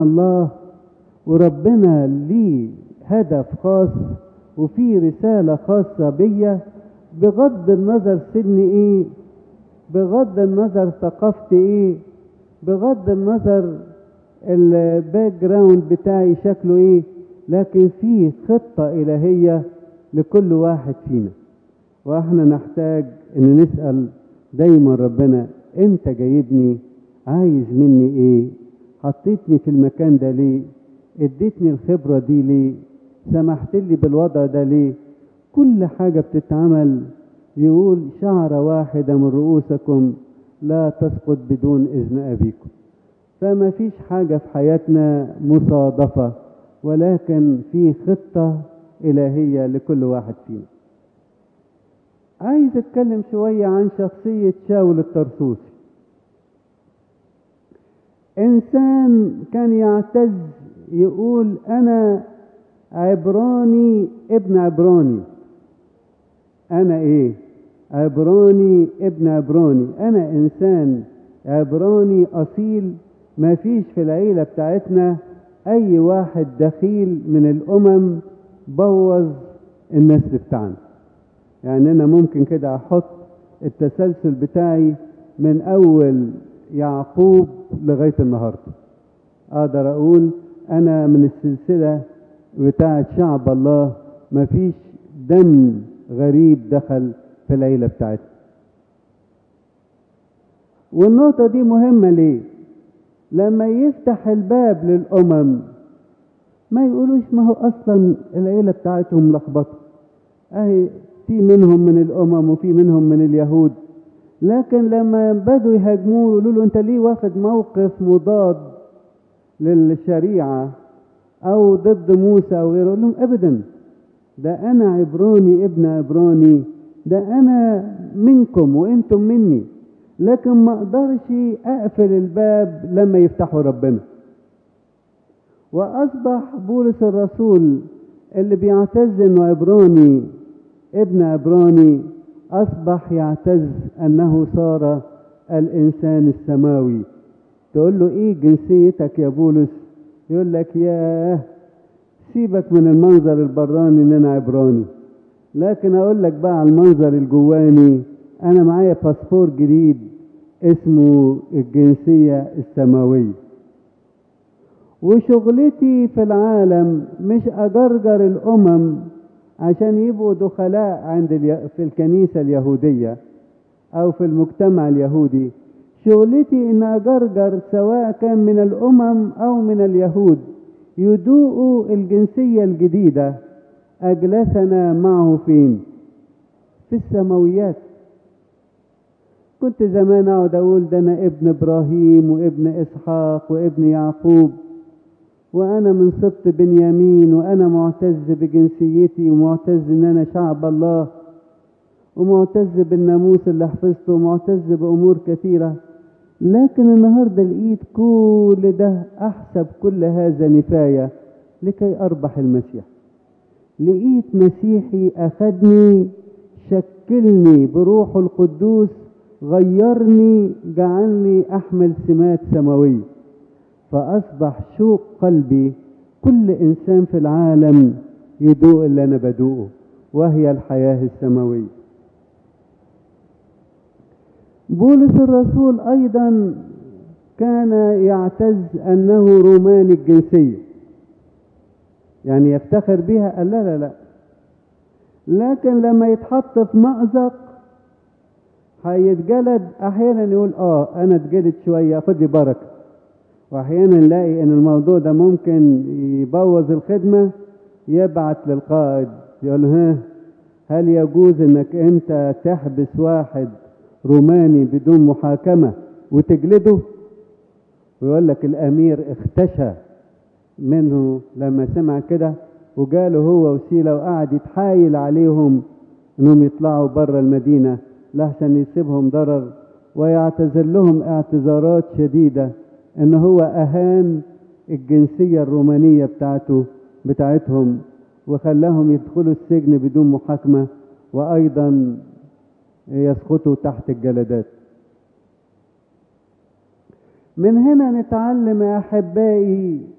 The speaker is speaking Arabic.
الله، وربنا ليه هدف خاص وفي رسالة خاصة بيا، بغض النظر سني ايه، بغض النظر ثقافتي ايه، بغض النظر الباك جراوند بتاعي شكله ايه، لكن في خطة إلهية لكل واحد فينا. واحنا نحتاج ان نسأل دايما ربنا، انت جايبني عايز مني ايه؟ حطيتني في المكان ده ليه؟ اديتني الخبرة دي ليه؟ سمحت لي بالوضع ده ليه؟ كل حاجة بتتعمل يقول شعرة واحدة من رؤوسكم لا تسقط بدون إذن أبيكم. فما فيش حاجة في حياتنا مصادفة، ولكن في خطة إلهية لكل واحد فينا. عايز اتكلم شوية عن شخصية شاول الطرسوسي. انسان كان يعتز يقول انا عبراني ابن عبراني. انا ايه؟ عبراني ابن عبراني. انا انسان عبراني اصيل، ما فيش في العيلة بتاعتنا اي واحد دخيل من الامم بوظ النسل بتاعنا. يعني انا ممكن كده احط التسلسل بتاعي من اول يعقوب لغاية النهاردة، اقدر اقول انا من السلسلة بتاعت شعب الله، مفيش دم غريب دخل في العيلة بتاعتنا. والنقطة دي مهمة ليه؟ لما يفتح الباب للأمم ما يقولوش ما هو أصلا العيلة بتاعتهم لخبطة، أهي في منهم من الأمم وفي منهم من اليهود. لكن لما بدوا يهاجموه يقولوا له أنت ليه واخد موقف مضاد للشريعة أو ضد موسى أو غيره؟ يقول لهم أبدا، ده أنا عبراني ابن عبراني، ده أنا منكم وأنتم مني، لكن ما أقدرش أقفل الباب لما يفتحوا ربنا. وأصبح بولس الرسول اللي بيعتز إنه عبراني ابن عبراني، أصبح يعتز أنه صار الإنسان السماوي. تقول له إيه جنسيتك يا بولس؟ يقول لك ياه سيبك من المنظر البراني إن أنا عبراني، لكن أقول لك بقى على المنظر الجواني، أنا معايا باسبور جديد اسمه الجنسية السماوية. وشغلتي في العالم مش أجرجر الأمم عشان يبقوا دخلاء في الكنيسة اليهودية أو في المجتمع اليهودي. شغلتي إن أجرجر سواء كان من الأمم أو من اليهود يدوقوا الجنسية الجديدة. أجلسنا معه فين؟ في السماويات. كنت زمان أقعد أقول ده أنا ابن إبراهيم وابن إسحاق وابن يعقوب، وأنا من سبط بنيامين، وأنا معتز بجنسيتي ومعتز إن أنا شعب الله ومعتز بالناموس اللي حفظته ومعتز بأمور كثيرة. لكن النهاردة لقيت كل ده أحسب كل هذا نفاية لكي أربح المسيح. لقيت مسيحي أخدني شكلني بروحه القدوس، غيرني جعلني أحمل سمات سماوية، فأصبح شوق قلبي كل إنسان في العالم يدوق اللي أنا بدوقه، وهي الحياة السماوية. بولس الرسول أيضا كان يعتز أنه روماني الجنسية، يعني يفتخر بها. قال لا لا لا، لكن لما يتحط في مأزق هيتجلد. أحيانا يقول أنا اتجلد شوية خد لي بركة، وأحيانا نلاقي أن الموضوع ده ممكن يبوظ الخدمة، يبعت للقائد يقول هل يجوز أنك أنت تحبس واحد روماني بدون محاكمة وتجلده؟ ويقول لك الأمير اختشى منه لما سمع كده، وجاله هو وسيلة وقعد يتحايل عليهم انهم يطلعوا بره المدينة لحسن يسيبهم ضرر، ويعتذر لهم اعتذارات شديدة ان هو اهان الجنسية الرومانية بتاعتهم وخلاهم يدخلوا السجن بدون محاكمة، وايضا يسقطوا تحت الجلدات. من هنا نتعلم يا أحبائي